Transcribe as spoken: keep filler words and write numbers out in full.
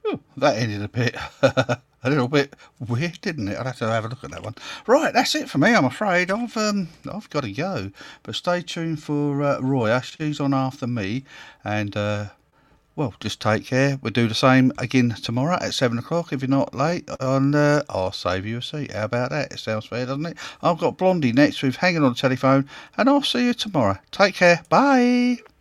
Oh, that ended a bit, a little bit weird, didn't it? I'd have to have a look at that one. Right, that's it for me. I'm afraid I've um I've got to go, but stay tuned for uh, Roya. She's on after me, and uh, well, just take care. We'll do the same again tomorrow at seven o'clock. If you're not late, and uh, I'll save you a seat. How about that? It sounds fair, doesn't it? I've got Blondie next with Hanging on the Telephone, and I'll see you tomorrow. Take care. Bye.